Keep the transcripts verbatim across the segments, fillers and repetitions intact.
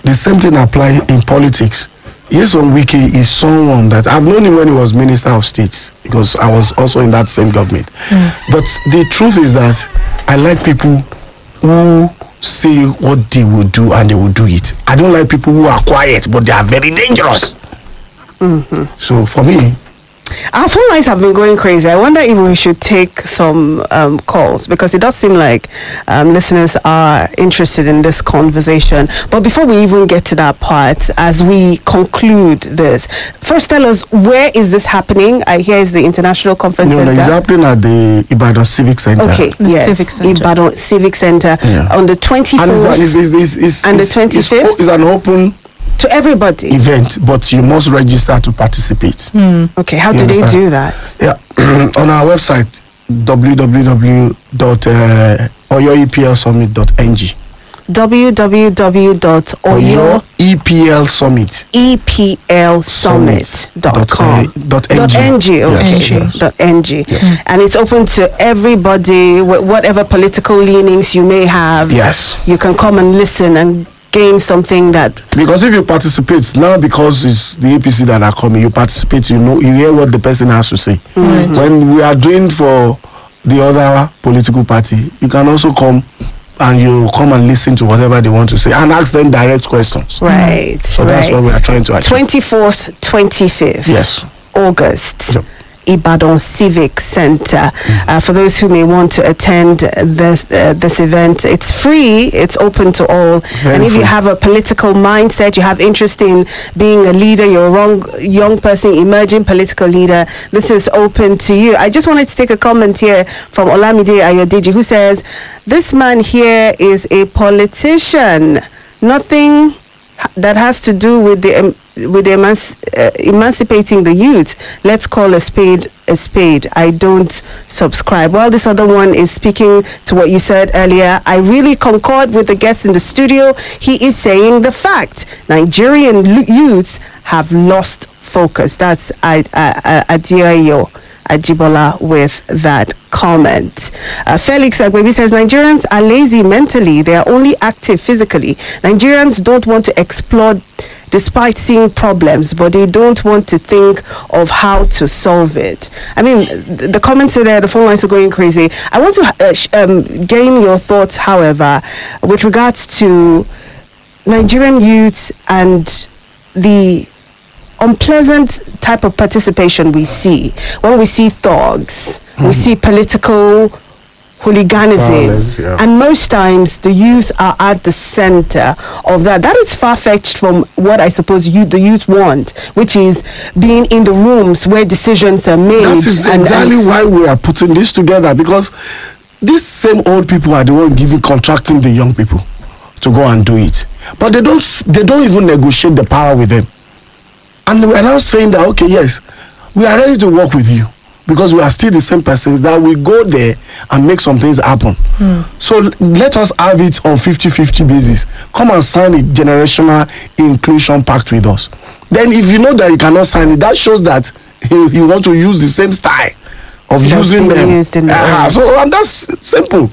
the same thing applies in politics. Nyesom Wike is someone that I've known him when he was Minister of States, because I was also in that same government. Mm. But the truth is that I like people who say what they will do and they will do it. I don't like people who are quiet but they are very dangerous. Mm-hmm. So for me, our phone lines have been going crazy. I wonder if we should take some um, calls, because it does seem like um, listeners are interested in this conversation. But before we even get to that part, as we conclude this, first tell us, where is this happening? I hear it's the International Conference no, Center. No, it's happening at the Ibadan Civic Center. Okay, the yes, Civic Center. Ibadan Civic Center yeah. on the twenty-fourth and, it's, it's, it's, it's, and the it's, twenty-fifth. It's, it's an open to everybody event, but you must register to participate. Mm. Okay, how you do understand? they do that? Yeah, on our website w w w dot oyo e p l summit dot n g. w w w dot oyo e p l summit e p l summit dot com dot n g. Okay, yes. dot n g. Yeah. And it's open to everybody, wh- whatever political leanings you may have. Yes, you can come and listen and gain something that, because if you participate now, because it's the A P C that are coming, you participate, you know, you hear what the person has to say. Mm-hmm. When we are doing for the other political party, you can also come and you come and listen to whatever they want to say and ask them direct questions. right? So right. that's what we are trying to achieve. twenty-fourth, twenty-fifth. Yes. August. Yep. Ibadan Civic Center. Uh, for those who may want to attend this uh, this event, it's free. It's open to all. Very and if free. you have a political mindset, you have interest in being a leader, you're a wrong, young person, emerging political leader, this is open to you. I just wanted to take a comment here from Olamide Ayodeji, who says, this man here is a politician. Nothing that has to do with the um, with the emanci- uh, emancipating the youth. Let's call a spade a spade. I don't subscribe. Well, this other one is speaking to what you said earlier. I really concord with the guests in the studio. He is saying the fact Nigerian l- youths have lost focus. That's I I I Adeoyo Ajibola with that comment. Uh, Felix Agbebi says Nigerians are lazy mentally. They are only active physically. Nigerians don't want to explore despite seeing problems, but they don't want to think of how to solve it. I mean, th- the comments are there, the phone lines are going crazy. I want to uh, sh- um, gain your thoughts, however, with regards to Nigerian youths and the unpleasant type of participation we see. When we see thugs, mm. we see political hooliganism, Violence, yeah. and most times the youth are at the center of that. That is far-fetched from what I suppose you, the youth want, which is being in the rooms where decisions are made. That is and, exactly and why we are putting this together, because these same old people are the one giving, contracting the young people to go and do it, but they don't they don't even negotiate the power with them. And we are now saying that, okay, yes, we are ready to work with you, because we are still the same persons that we go there and make some things happen. Mm. So let us have it on fifty-fifty basis. Come and sign a generational inclusion pact with us. Then if you know that you cannot sign it, that shows that you, you want to use the same style of That's using them. used in the Ah, end. so and that's simple.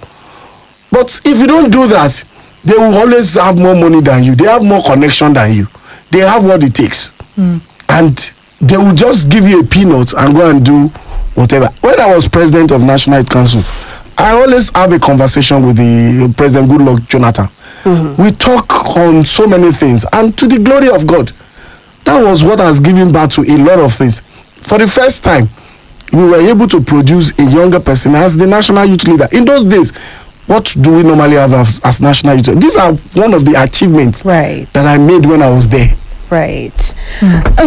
But if you don't do that, they will always have more money than you. They have more connection than you. They have what it takes. Mm. And they will just give you a peanut and go and do whatever. When I was president of National Youth Council, I always have a conversation with the President Goodluck Jonathan. Mm-hmm. We talk on so many things, and to the glory of God, that was what has given birth to a lot of things. For the first time, we were able to produce a younger person as the national youth leader. In those days, what do we normally have as, as national youth? These are one of the achievements right. that I made when I was there. Right. Mm. Okay.